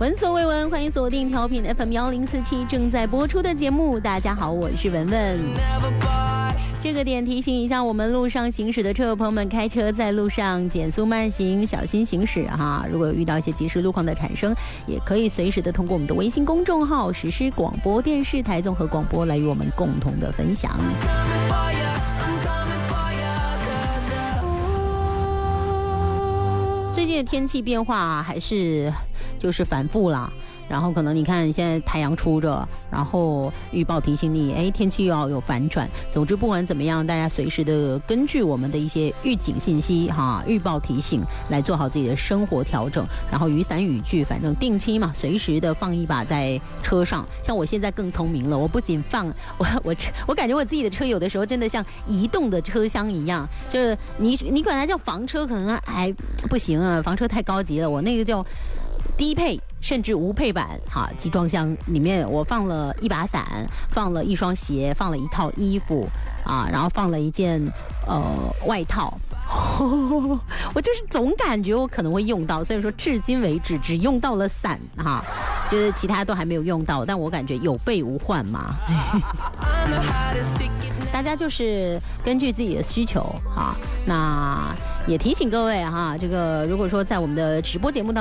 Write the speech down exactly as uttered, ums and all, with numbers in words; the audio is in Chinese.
闻所未闻，欢迎锁定调频 F M 幺零四七正在播出的节目。大家好，我是文文。这个点提醒一下我们路上行驶的车友朋友们，开车在路上减速慢行，小心行驶哈。如果有遇到一些即时路况的产生，也可以随时的通过我们的微信公众号实施广播电视台综合广播来与我们共同的分享。最近的天气变化还是就是反复啦，然后可能你看现在太阳出着，然后预报提醒你，哎，天气又要有反转。总之不管怎么样，大家随时的根据我们的一些预警信息哈、预报提醒来做好自己的生活调整。然后雨伞雨具，反正定期嘛，随时的放一把在车上。像我现在更聪明了，我不仅放我我我感觉我自己的车有的时候真的像移动的车厢一样，就是你你管它叫房车可能还不行啊，房车太高级了，我那个叫低配甚至无配版哈，集装箱里面我放了一把伞，放了一双鞋，放了一套衣服啊，然后放了一件呃外套。我就是总感觉我可能会用到，所以说至今为止只用到了伞哈，就是其他都还没有用到，但我感觉有备无患嘛。大家就是根据自己的需求哈，那也提醒各位哈，这个如果说在我们的直播节目当中